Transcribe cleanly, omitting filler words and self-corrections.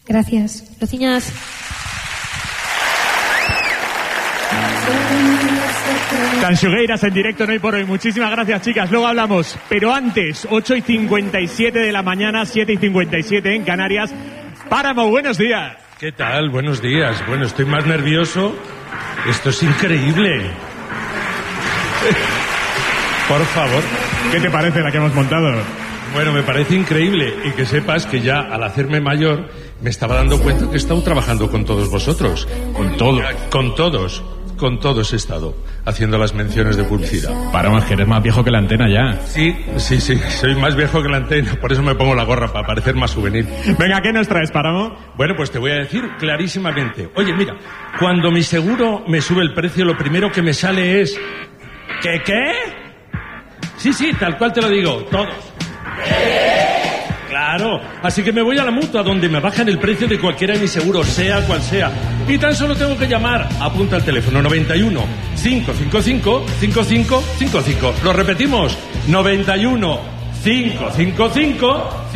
Gracias. Lociñas. Tanxugueiras en directo en Hoy por Hoy. Muchísimas gracias, chicas. Luego hablamos. Pero antes, 8:57 de la mañana, 7:57 en Canarias. Páramo, buenos días. ¿Qué tal? Buenos días. Bueno, estoy más nervioso. Esto es increíble. Por favor. ¿Qué te parece la que hemos montado? Bueno, me parece increíble. Y que sepas que ya al hacerme mayor me estaba dando cuenta que he estado trabajando con todos vosotros. ¿Con todos? Con todos he estado haciendo las menciones de publicidad. Páramo, es que eres más viejo que la antena ya. Sí, soy más viejo que la antena, por eso me pongo la gorra, para parecer más juvenil. Venga, ¿qué nos traes, Páramo? Bueno, pues te voy a decir clarísimamente. Oye, mira, cuando mi seguro me sube el precio, lo primero que me sale es... ¿Qué? Sí, tal cual te lo digo, todos. Claro, así que me voy a la mutua donde me bajan el precio de cualquiera de mis seguros, sea cual sea. Y tan solo tengo que llamar. Apunta al teléfono 91 555 5555. Lo repetimos, 91 555